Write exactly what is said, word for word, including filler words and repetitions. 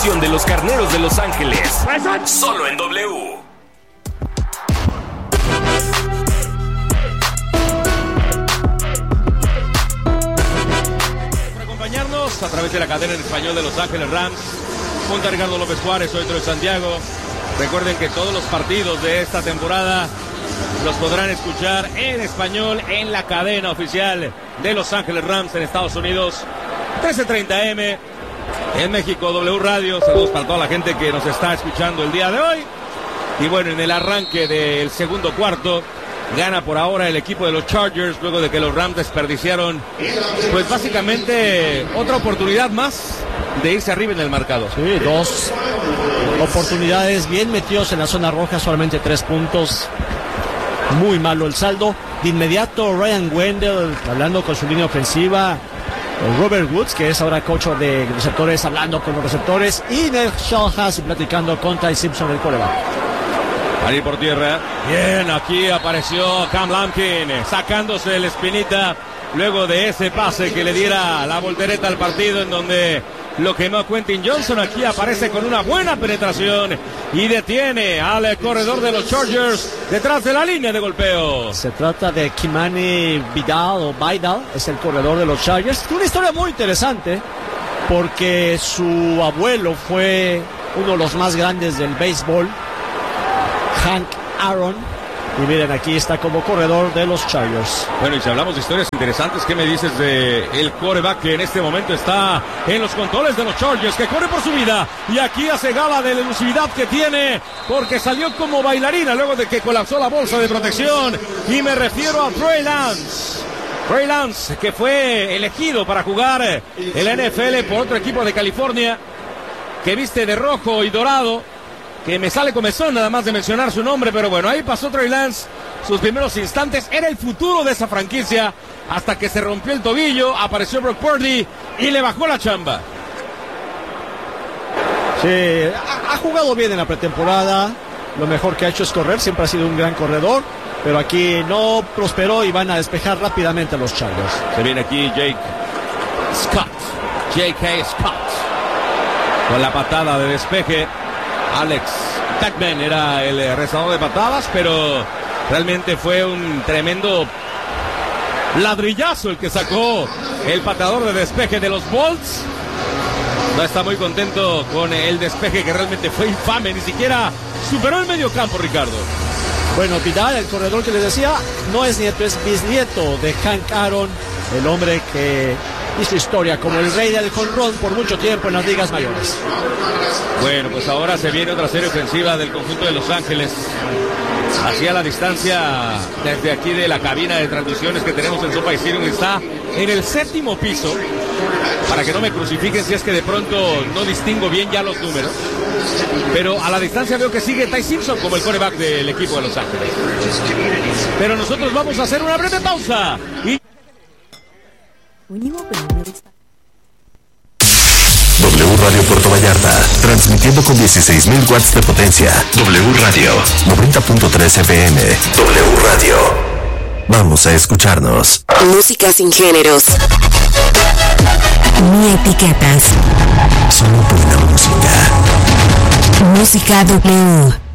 transmisión de los Carneros de Los Ángeles, solo en W. Por acompañarnos a través de la cadena en español de Los Ángeles Rams, junto a Ricardo López Juárez, soy Troy Santiago. Recuerden que todos los partidos de esta temporada los podrán escuchar en español en la cadena oficial de Los Ángeles Rams en Estados Unidos, trece treinta eme, en México W Radio. Saludos para toda la gente que nos está escuchando el día de hoy. Y bueno, en el arranque del segundo cuarto, gana por ahora el equipo de los Chargers, luego de que los Rams desperdiciaron, pues básicamente otra oportunidad más de irse arriba en el marcador. Sí, dos oportunidades bien metidos en la zona roja, solamente tres puntos. Muy malo el saldo. De inmediato Ryan Wendell hablando con su línea ofensiva, Robert Woods, que es ahora coach de receptores, hablando con los receptores, y Ned Shawhaas platicando con Ty Simpson, el quarterback. Al ir por tierra, bien, aquí apareció Cam Lampkin, sacándose la espinita luego de ese pase que le diera la voltereta al partido, en donde lo quemó a Quentin Johnson. Aquí aparece con una buena penetración y detiene al corredor de los Chargers detrás de la línea de golpeo. Se trata de Kimani Vidal o Vidal, es el corredor de los Chargers. Una historia muy interesante porque su abuelo fue uno de los más grandes del béisbol, Hank Aaron, y miren, aquí está como corredor de los Chargers. Bueno, y si hablamos de historias interesantes, ¿qué me dices de el quarterback que en este momento está en los controles de los Chargers, que corre por su vida y aquí hace gala de la elusividad que tiene, porque salió como bailarina luego de que colapsó la bolsa de protección? Y me refiero a Trey Lance. Trey Lance, que fue elegido para jugar el N F L por otro equipo de California, que viste de rojo y dorado, que me sale comezón nada más de mencionar su nombre, pero bueno, ahí pasó Trey Lance sus primeros instantes. Era el futuro de esa franquicia hasta que se rompió el tobillo, apareció Brock Purdy y le bajó la chamba. Sí, ha, ha jugado bien en la pretemporada. Lo mejor que ha hecho es correr, siempre ha sido un gran corredor, pero aquí no prosperó y van a despejar rápidamente a los Chargers. Se viene aquí Jake Scott, J K Scott, con la patada de despeje. Alex Tuckman era el rezador de patadas, pero realmente fue un tremendo ladrillazo el que sacó el patador de despeje de los Bolts. No está muy contento con el despeje, que realmente fue infame, ni siquiera superó el medio campo, Ricardo. Bueno, Vidal, el corredor que les decía, no es nieto, es bisnieto de Hank Aaron, el hombre que hizo historia como el rey del jonrón por mucho tiempo en las ligas mayores. Bueno, pues ahora se viene otra serie ofensiva del conjunto de Los Ángeles. Hacia la distancia desde aquí de la cabina de transmisiones que tenemos en SoFi Stadium, está en el séptimo piso, para que no me crucifiquen si es que de pronto no distingo bien ya los números, pero a la distancia veo que sigue Ty Simpson como el quarterback del equipo de Los Ángeles. Pero nosotros vamos a hacer una breve pausa y... W Radio Puerto Vallarta, transmitiendo con dieciséis mil watts de potencia. W Radio, noventa punto tres F M. W Radio. Vamos a escucharnos. Música sin géneros ni etiquetas. Solo buena música. Música W.